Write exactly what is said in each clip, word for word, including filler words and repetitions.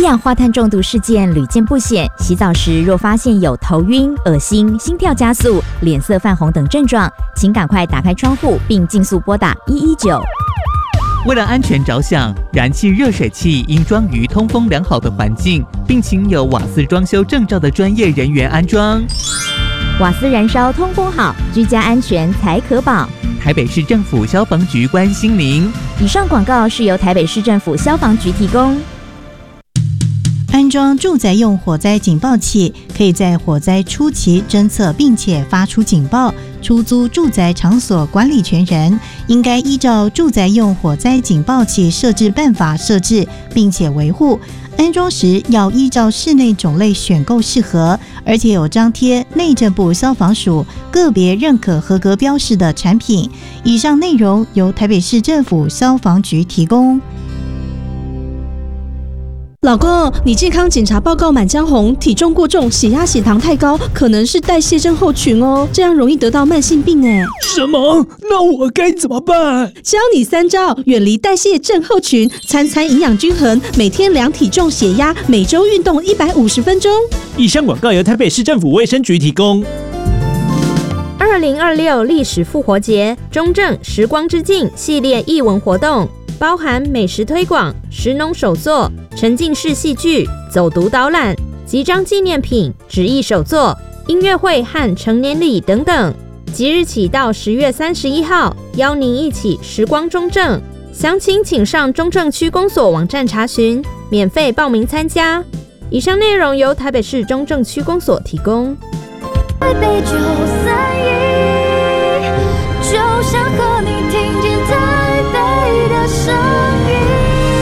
氧化碳中毒事件屡见不鲜，洗澡时若发现有头晕、恶心、心跳加速、脸色泛红等症状，请赶快打开窗户并尽速拨打一一九。 为了安全着想，燃气热水器应装于通风良好的环境，并请有瓦斯装修证照的专业人员安装。 瓦斯燃烧通风好，居家安全才可保。 台北市政府消防局关心您。 以上广告是由台北市政府消防局提供。 安装住宅用火灾警报器，可以在火灾初期侦测并且发出警报。出租住宅场所管理权人应该依照住宅用火灾警报器设置办法设置，并且维护。安装时要依照室内种类选购适合，而且有张贴内政部消防署个别认可合格标示的产品。以上内容由台北市政府消防局提供。 老公，你健康检查报告满江红，体重过重，血压血糖太高，可能是代谢症候群哦，这样容易得到慢性病哎。 什么？那我该怎么办？ 教你三招，远离代谢症候群，餐餐营养均衡，每天量体重血压，每周运动一百五十分钟。 以上广告由台北市政府卫生局提供。 二零二六历史复活节中正时光之境系列艺文活动，包含美食推广、食农手作、沉浸式戏剧、走读导览、集章纪念品、纸艺手作、音乐会和成年礼等等。即日起到十月三十一号，邀您一起时光中正。详情请上中正区公所网站查询，免费报名参加。以上内容由台北市中正区公所提供。 台北九三一，就想和你听见台北的声音。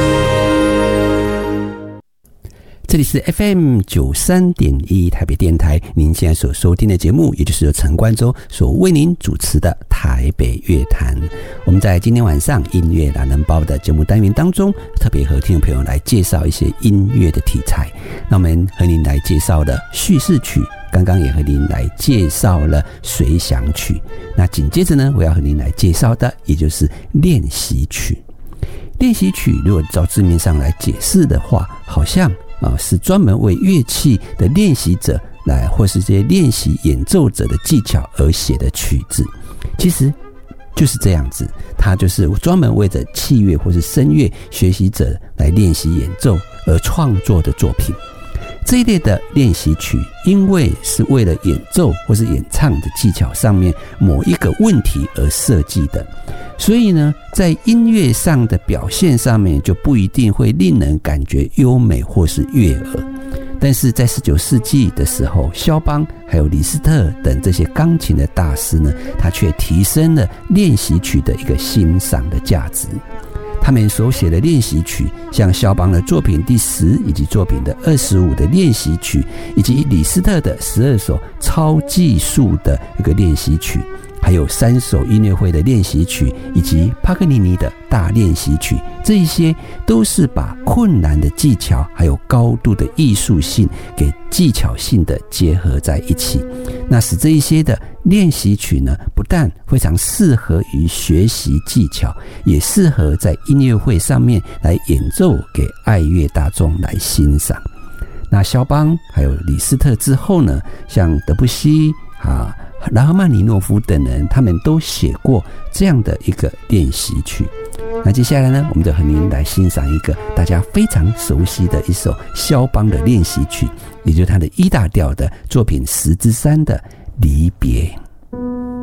这里是 F M 九三点一 台北电台，您现在所收听的节目，也就是由陈冠洲所为您主持的台北乐坛。我们在今天晚上音乐懒人包的节目单元当中，特别和听众朋友来介绍一些音乐的题材。那我们和您来介绍了叙事曲，刚刚也和您来介绍了随想曲。那紧接着呢，我要和您来介绍的，也就是练习曲。练习曲如果照字面上来解释的话，好像啊，是专门为乐器的练习者来，或是这些练习演奏者的技巧而写的曲子。其实就是这样子，它就是专门为着器乐或是声乐学习者来练习演奏而创作的作品。这一类的练习曲，因为是为了演奏或是演唱的技巧上面某一个问题而设计的，所以呢，在音乐上的表现上面就不一定会令人感觉优美或是悦耳。但是在十九世纪的时候，肖邦还有李斯特等这些钢琴的大师呢，他却提升了练习曲的一个欣赏的价值。他们所写的练习曲，像肖邦的作品第十以及作品的二十五的练习曲，以及李斯特的十二首超技术的一个练习曲，还有三首音乐会的练习曲，以及帕格尼尼的大练习曲，这一些都是把困难的技巧还有高度的艺术性给技巧性的结合在一起。那使这一些的练习曲呢，不但非常适合于学习技巧，也适合在音乐会上面来演奏给爱乐大众来欣赏。那肖邦还有李斯特之后呢，像德布西啊、拉赫曼尼诺夫等人，他们都写过这样的一个练习曲。那接下来呢，我们就和您来欣赏一个大家非常熟悉的一首肖邦的练习曲，也就是他的 E 大调的作品十之三的离别。